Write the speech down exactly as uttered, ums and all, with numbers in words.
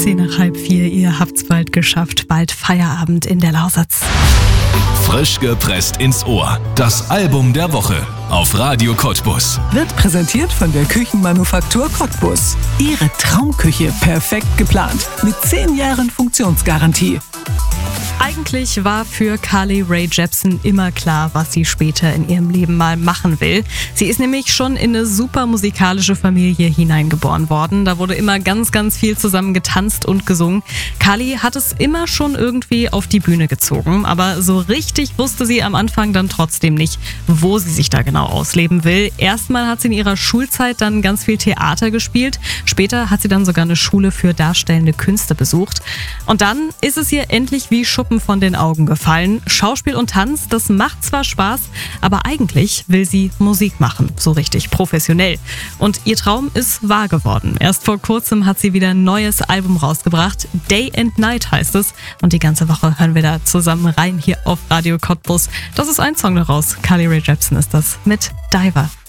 Zehn nach halb vier, ihr habt's bald geschafft. Bald Feierabend in der Lausitz. Frisch gepresst ins Ohr. Das Album der Woche auf Radio Cottbus. Wird präsentiert von der Küchenmanufaktur Cottbus. Ihre Traumküche perfekt geplant. Mit zehn Jahren Funktionsgarantie. Eigentlich war für Carly Rae Jepsen immer klar, was sie später in ihrem Leben mal machen will. Sie ist nämlich schon in eine super musikalische Familie hineingeboren worden. Da wurde immer ganz, ganz viel zusammen getanzt und gesungen. Carly hat es immer schon irgendwie auf die Bühne gezogen, aber so richtig wusste sie am Anfang dann trotzdem nicht, wo sie sich da genau ausleben will. Erstmal hat sie in ihrer Schulzeit dann ganz viel Theater gespielt. Später hat sie dann sogar eine Schule für darstellende Künste besucht. Und dann ist es ihr endlich wie Schuppen von den Augen gefallen. Schauspiel und Tanz, das macht zwar Spaß, aber eigentlich will sie Musik machen, so richtig professionell. Und ihr Traum ist wahr geworden. Erst vor kurzem hat sie wieder ein neues Album rausgebracht. Day and Night heißt es. Und die ganze Woche hören wir da zusammen rein hier auf Radio Cottbus. Das ist ein Song daraus. Carly Rae Jepsen ist das mit Diver.